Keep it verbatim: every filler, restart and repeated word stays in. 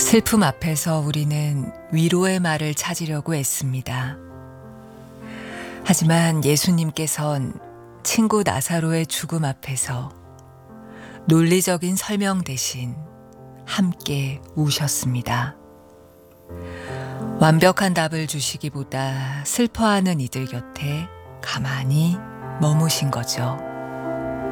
슬픔 앞에서 우리는 위로의 말을 찾으려고 애씁니다. 하지만 예수님께선 친구 나사로의 죽음 앞에서 논리적인 설명 대신 함께 우셨습니다. 완벽한 답을 주시기보다 슬퍼하는 이들 곁에 가만히 머무신 거죠.